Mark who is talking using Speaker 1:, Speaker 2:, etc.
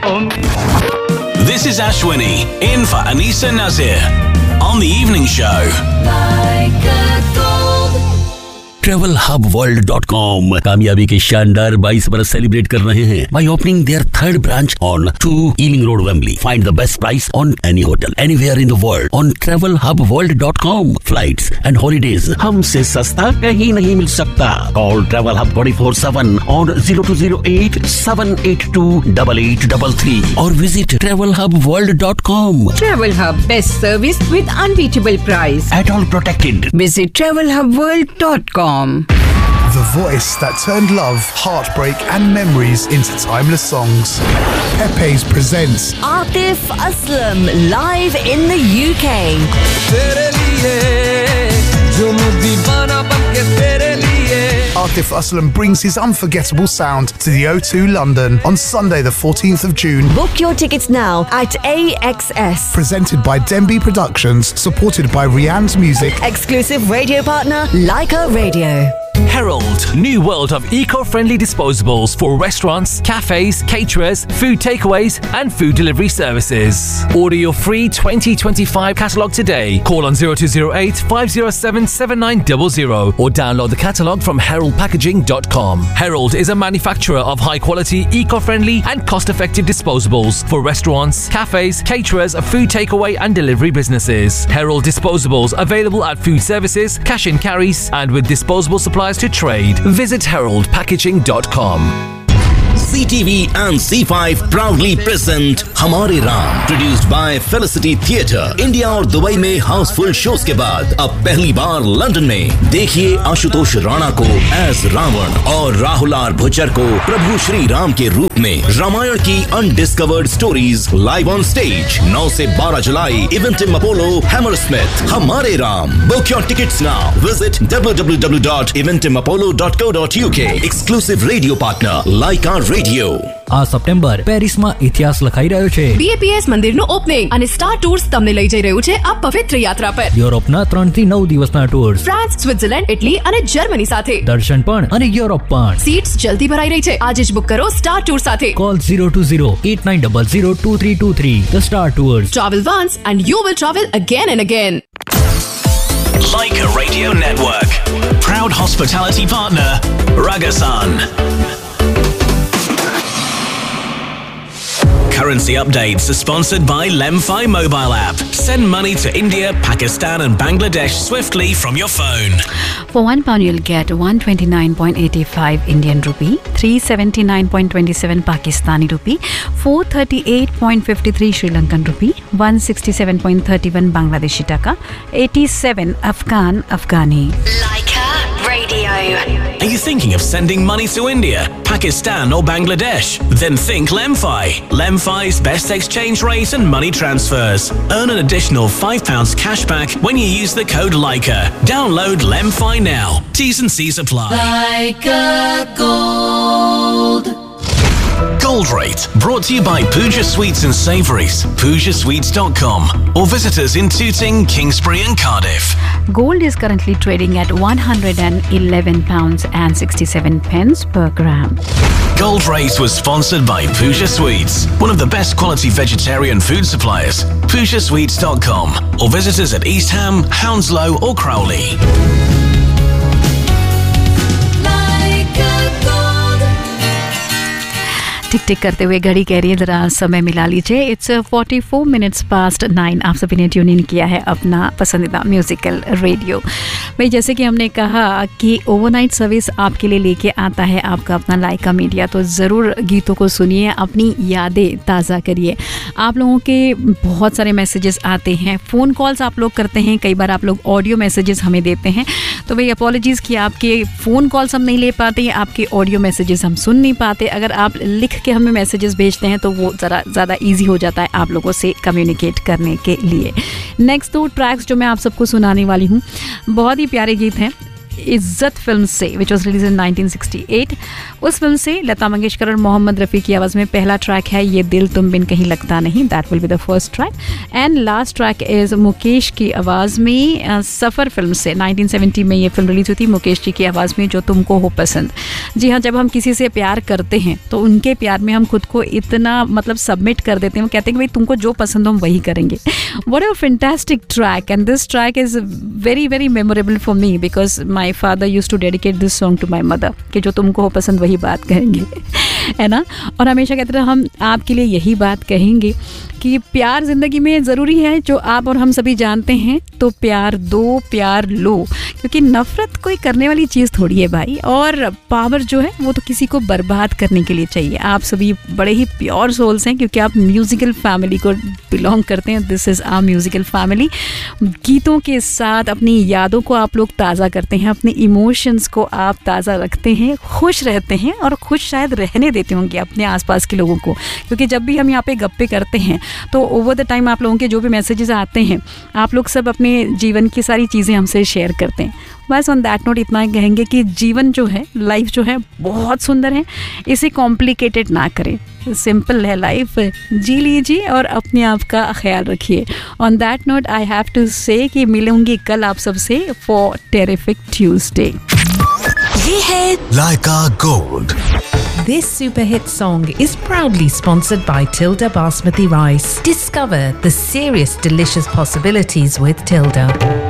Speaker 1: This is Ashwini, in for Anisa Nazir, on the evening show. TravelHubWorld.com कामयाबी के शानदार 22 बरस सेलिब्रेट कर रहे हैं by opening their third branch on 2 Ealing Road, Wembley. Find the best price on any hotel anywhere in the world on TravelHubWorld.com. Flights and holidays हमसे सस्ता कहीं नहीं मिल सकता. Call Travel Hub 24/7 on 0208-782-8833 or visit TravelHubWorld.com.
Speaker 2: Travel Hub, best service with unbeatable price.
Speaker 1: At all protected.
Speaker 2: Visit TravelHubWorld.com.
Speaker 3: The voice that turned love, heartbreak and memories into timeless songs. Pepe's presents
Speaker 4: Atif Aslam live in the UK.
Speaker 3: Atif Aslam brings his unforgettable sound to the O2 London on Sunday the 14th of June.
Speaker 4: Book your tickets now at AXS.
Speaker 3: Presented by Denby Productions, supported by Rianne's Music.
Speaker 4: Exclusive radio partner, Leica Radio.
Speaker 5: Herald, new world of eco-friendly disposables for restaurants, cafes, caterers, food takeaways and food delivery services. Order your free 2025 catalogue today. Call on 0208 507 7900 or download the catalogue from heraldpackaging.com. Herald is a manufacturer of high-quality, eco-friendly and cost-effective disposables for restaurants, cafes, caterers, food takeaway and delivery businesses. Herald disposables available at food services, cash and carries and with disposable supplies to trade. Visit heraldpackaging.com.
Speaker 6: CTV and C5 proudly present हमारे Ram, produced by Felicity Theatre. India और Dubai में Housefull shows के बाद अब पहली बार London में देखिए आशुतोष राणा को एज रावण और राहुल आर भुच्चर को प्रभु श्री राम के रूप में रामायण की undiscovered stories live on stage 9 से 12 जुलाई इवेंटिम अपोलो हैमरस्मिथ. हमारे Ram. Book your tickets now. Visit www.eventimapollo.co.uk. Exclusive radio partner Leica Radio.
Speaker 7: આ સપ્ટેમ્બર પેરિસમાં ઇતિહાસ લખાઈ રહ્યો છે.
Speaker 8: BAPS મંદિરનું ઓપનિંગ અને સ્ટાર ટૂર્સ તમને લઈ જઈ રહ્યું છે આ પવિત્ર યાત્રા પર.
Speaker 7: યુરોપના 3 થી 9 દિવસના ટૂર્સ.
Speaker 8: ફ્રાન્સ, સ્વિટ્ઝરલેન્ડ, ઇટલી અને જર્મની સાથે.
Speaker 7: દર્શન પણ અને યુરોપ પણ.
Speaker 8: સીટ્સ જલ્દી ભરાઈ રહી છે. આજે જ બુક કરો સ્ટાર ટૂર સાથે.
Speaker 7: Call 020-8900-2323. The Star Tours.
Speaker 8: Travel once and you will travel again and again.
Speaker 1: Leica Radio Network. Proud hospitality partner, Ragasan. Currency updates are sponsored by Lemfi mobile app. Send money to India, Pakistan and Bangladesh swiftly from your phone.
Speaker 9: For £1 you'll get 129.85 Indian rupee, 379.27 Pakistani rupee, 438.53 Sri Lankan rupee, 167.31 Bangladeshi taka, 87 Afghani.
Speaker 4: Leica Radio.
Speaker 1: Are you thinking of sending money to India, Pakistan or Bangladesh? Then think Lemfi. Lemfi's best exchange rate and money transfers. Earn an additional £5 cashback when you use the code Leica. Download Lemfi now. T's and C's apply.
Speaker 10: Leica Gold.
Speaker 1: Gold Rate, brought to you by Pooja Sweets and Savouries, PoojaSweets.com, or visit us in Tooting, Kingsbury and Cardiff.
Speaker 9: Gold is currently trading at £111.67 per gram.
Speaker 1: Gold Rate was sponsored by Pooja Sweets, one of the best quality vegetarian food suppliers. PoojaSweets.com, or visit us at East Ham, Hounslow or Crowley.
Speaker 9: टिक टिक करते हुए घड़ी कह रही है ज़रा समय मिला लीजिए. It's 44 minutes past 9. आप सभी ने ट्यून इन किया है अपना पसंदीदा म्यूज़िकल रेडियो. भाई जैसे कि हमने कहा कि ओवरनाइट सर्विस आपके लिए लेके आता है आपका अपना लाइका मीडिया, तो ज़रूर गीतों को सुनिए, अपनी यादें ताज़ा करिए. आप लोगों के बहुत सारे मैसेजेस आते हैं, फ़ोन कॉल्स आप लोग करते हैं, कई बार आप लोग ऑडियो मैसेजेस हमें देते हैं. तो भाई अपॉलॉजीज़ कि आपके फ़ोन कॉल्स हम नहीं ले पाते हैं, आपके ऑडियो मैसेजेस हम सुन नहीं पाते. अगर आप लिख के हमें मैसेजेस भेजते हैं तो वो ज़रा ज़्यादा ईजी हो जाता है आप लोगों से कम्युनिकेट करने के लिए. नेक्स्ट 2 ट्रैक्स जो मैं आप सबको सुनाने वाली हूँ बहुत ही प्यारे गीत हैं. इज्जत फिल्म से, विच वॉज रिलीज इन 1968. उस फिल्म से लता मंगेशकर और मोहम्मद रफ़ी की आवाज़ में पहला ट्रैक है ये दिल तुम बिन कहीं लगता नहीं. That will be the first track. And last track is Mukesh की आवाज़ में सफ़र फिल्म से. 1970 में ये फिल्म रिलीज हुई थी, मुकेश जी की आवाज़ में, जो तुमको हो पसंद. जी हाँ, जब हम किसी से प्यार करते हैं तो उनके प्यार में हम खुद को इतना मतलब सबमिट कर देते हैं, वो कहते हैं कि भाई तुमको जो पसंद हो हम वही करेंगे. What a fantastic track, and this track is very very memorable for me because my father used to dedicate this song to my mother कि जो तुमको हो पसंद वही बात कहेंगे, है ना. और हमेशा कहते थे हम आपके लिए यही बात कहेंगे कि प्यार ज़िंदगी में ज़रूरी है, जो आप और हम सभी जानते हैं. तो प्यार दो, प्यार लो, क्योंकि नफ़रत कोई करने वाली चीज़ थोड़ी है भाई. और पावर जो है वो तो किसी को बर्बाद करने के लिए चाहिए. आप सभी बड़े ही प्योर सोल्स हैं क्योंकि आप म्यूज़िकल फैमिली को बिलोंग करते हैं. This is our musical family. गीतों के साथ अपनी यादों को आप लोग ताज़ा करते हैं, अपने इमोशंस को आप ताज़ा रखते हैं, खुश रहते हैं और खुश शायद रहने देते होंगे अपने आसपास के लोगों को. क्योंकि जब भी हम यहाँ पे गप्पे करते हैं तो ओवर द टाइम आप लोगों के जो भी मैसेजेस आते हैं, आप लोग सब अपने जीवन की सारी चीज़ें हमसे शेयर करते हैं. बस ऑन दैट नोट इतना कहेंगे कि जीवन जो है, लाइफ जो है बहुत सुंदर है. इसे कॉम्प्लिकेटेड ना करें, सिंपल है लाइफ, जी लीजिए और अपने आप का ख्याल रखिए. On that note I have to से कि मिलूंगी कल आप सबसे फॉर टेरिफिक ट्यूसडे.
Speaker 4: ये है
Speaker 3: Laika Gold.
Speaker 10: This super hit song is proudly sponsored by Tilda Basmati Rice. Discover the serious delicious possibilities with Tilda.